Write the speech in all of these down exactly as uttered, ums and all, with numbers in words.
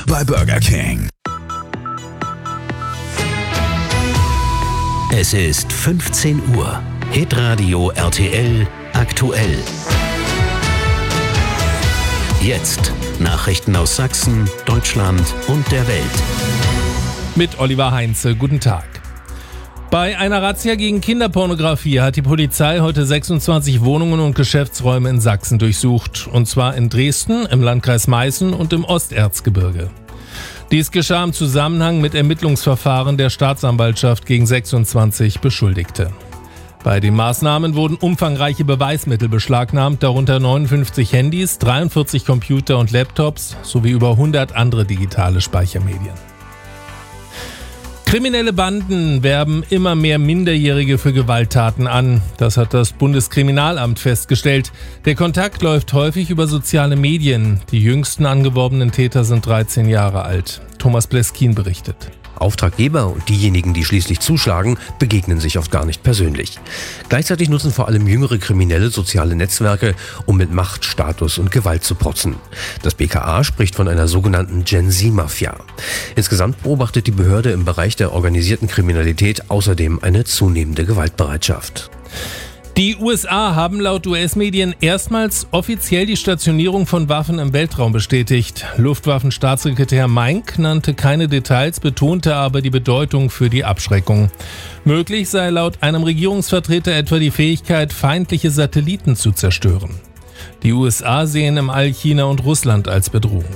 bei Burger King. Es ist fünfzehn Uhr. Hitradio R T L aktuell. Jetzt Nachrichten aus Sachsen, Deutschland und der Welt. Mit Oliver Heinze, guten Tag. Bei einer Razzia gegen Kinderpornografie hat die Polizei heute sechsundzwanzig Wohnungen und Geschäftsräume in Sachsen durchsucht. Und zwar in Dresden, im Landkreis Meißen und im Osterzgebirge. Dies geschah im Zusammenhang mit Ermittlungsverfahren der Staatsanwaltschaft gegen sechsundzwanzig Beschuldigte. Bei den Maßnahmen wurden umfangreiche Beweismittel beschlagnahmt, darunter neunundfünfzig Handys, dreiundvierzig Computer und Laptops sowie über hundert andere digitale Speichermedien. Kriminelle Banden werben immer mehr Minderjährige für Gewalttaten an. Das hat das Bundeskriminalamt festgestellt. Der Kontakt läuft häufig über soziale Medien. Die jüngsten angeworbenen Täter sind dreizehn Jahre alt. Thomas Bleskin berichtet. Auftraggeber und diejenigen, die schließlich zuschlagen, begegnen sich oft gar nicht persönlich. Gleichzeitig nutzen vor allem jüngere Kriminelle soziale Netzwerke, um mit Macht, Status und Gewalt zu protzen. Das B K A spricht von einer sogenannten Gen-Z-Mafia. Insgesamt beobachtet die Behörde im Bereich der organisierten Kriminalität außerdem eine zunehmende Gewaltbereitschaft. Die U S A haben laut U S-Medien erstmals offiziell die Stationierung von Waffen im Weltraum bestätigt. Luftwaffenstaatssekretär Mike nannte keine Details, betonte aber die Bedeutung für die Abschreckung. Möglich sei laut einem Regierungsvertreter etwa die Fähigkeit, feindliche Satelliten zu zerstören. Die U S A sehen im All China und Russland als Bedrohung.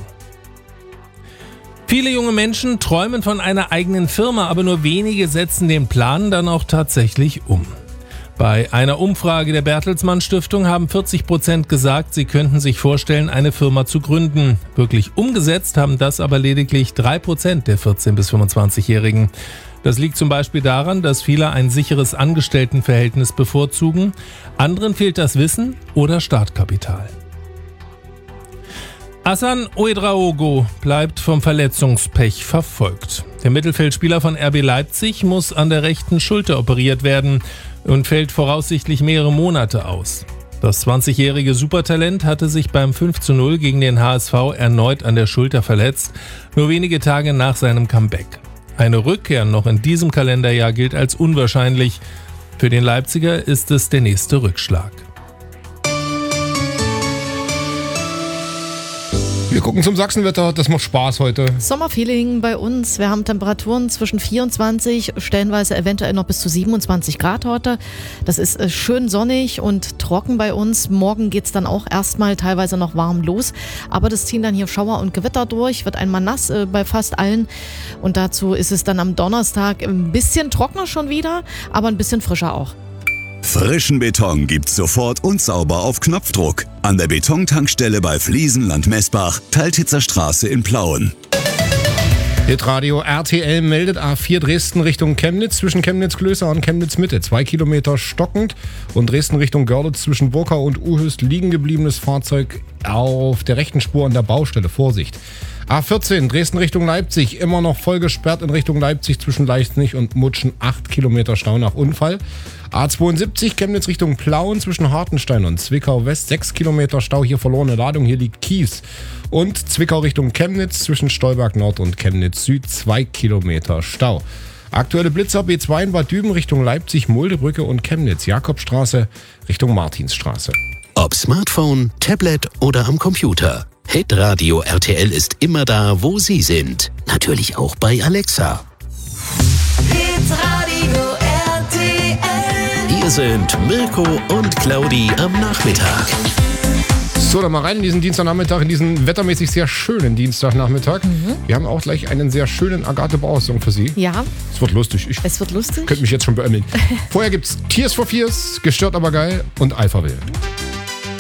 Viele junge Menschen träumen von einer eigenen Firma, aber nur wenige setzen den Plan dann auch tatsächlich um. Bei einer Umfrage der Bertelsmann Stiftung haben vierzig Prozent gesagt, sie könnten sich vorstellen, eine Firma zu gründen. Wirklich umgesetzt haben das aber lediglich drei Prozent der vierzehn- bis fünfundzwanzigjährigen. Das liegt zum Beispiel daran, dass viele ein sicheres Angestelltenverhältnis bevorzugen. Anderen fehlt das Wissen oder Startkapital. Hassan Ouedraogo bleibt vom Verletzungspech verfolgt. Der Mittelfeldspieler von R B Leipzig muss an der rechten Schulter operiert werden und fällt voraussichtlich mehrere Monate aus. Das zwanzigjährige Supertalent hatte sich beim fünf zu null gegen den H S V erneut an der Schulter verletzt, nur wenige Tage nach seinem Comeback. Eine Rückkehr noch in diesem Kalenderjahr gilt als unwahrscheinlich. Für den Leipziger ist es der nächste Rückschlag. Wir gucken zum Sachsenwetter, das macht Spaß heute. Sommerfeeling bei uns. Wir haben Temperaturen zwischen vierundzwanzig, stellenweise eventuell noch bis zu siebenundzwanzig Grad heute. Das ist schön sonnig und trocken bei uns. Morgen geht es dann auch erstmal teilweise noch warm los. Aber das ziehen dann hier Schauer und Gewitter durch, wird einmal nass äh, bei fast allen. Und dazu ist es dann am Donnerstag ein bisschen trockener schon wieder, aber ein bisschen frischer auch. Frischen Beton gibt's sofort und sauber auf Knopfdruck. An der Betontankstelle bei Fliesenland Messbach, Teiltitzer Straße in Plauen. Hitradio R T L meldet A vier Dresden Richtung Chemnitz, zwischen Chemnitz-Klößer und Chemnitz-Mitte. Zwei Kilometer stockend. Und Dresden Richtung Görlitz zwischen Burkau und Uhöst liegen gebliebenes Fahrzeug auf der rechten Spur an der Baustelle. Vorsicht. A vierzehn Dresden Richtung Leipzig, immer noch voll gesperrt in Richtung Leipzig zwischen Leichtnich und Mutschen. acht Kilometer Stau nach Unfall. A zweiundsiebzig Chemnitz Richtung Plauen zwischen Hartenstein und Zwickau West. sechs Kilometer Stau, hier verlorene Ladung, hier liegt Kies. Und Zwickau Richtung Chemnitz zwischen Stolberg Nord und Chemnitz Süd. zwei Kilometer Stau. Aktuelle Blitzer B zwei in Bad Düben Richtung Leipzig, Muldebrücke und Chemnitz. Jakobstraße Richtung Martinsstraße. Ob Smartphone, Tablet oder am Computer. Hitradio R T L ist immer da, wo Sie sind. Natürlich auch bei Alexa. Hitradio R T L. Hier sind Mirko und Claudi am Nachmittag. So, dann mal rein in diesen Dienstagnachmittag, in diesen wettermäßig sehr schönen Dienstagnachmittag. Mhm. Wir haben auch gleich einen sehr schönen Agathe Bauer-Song für Sie. Ja. Es wird lustig. Ich es wird lustig. Könnte mich jetzt schon beömmeln. Vorher gibt's Tears for Fears, Gestört aber geil und Alphaville.